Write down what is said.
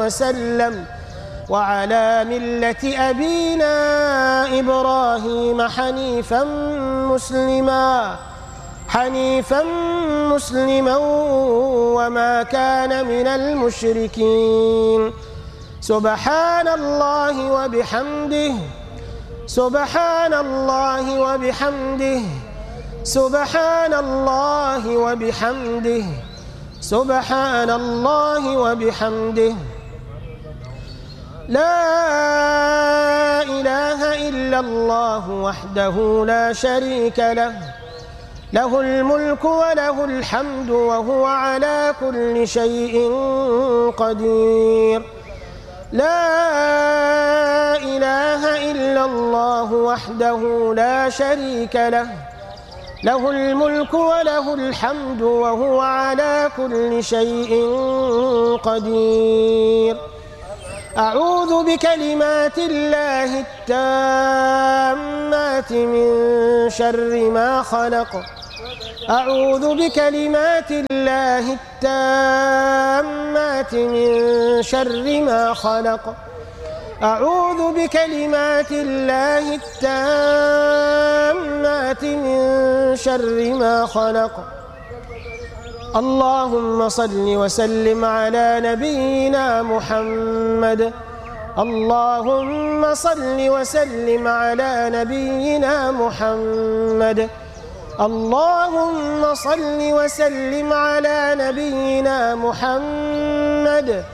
وسلم وعلى ملة أبينا إبراهيم حنيفا مسلما وما كان من المشركين. سبحان الله وبحمده سبحان الله وبحمده سبحان الله وبحمده سبحان الله وبحمده. لا إله إلا الله وحده لا شريك له، له الملك وله الحمد وهو على كل شيء قدير. لا إله إلا الله وحده لا شريك له، له الملك وله الحمد وهو على كل شيء قدير. أعوذ بكلمات الله التامات من شر ما خلق. أعوذ بكلمات الله التامات من شر ما خلق. أعوذ بكلمات الله التامات من شر ما خلق. اللهم صل وسلم على نبينا محمد. اللهم صل وسلم على نبينا محمد. اللهم صل وسلم على نبينا محمد.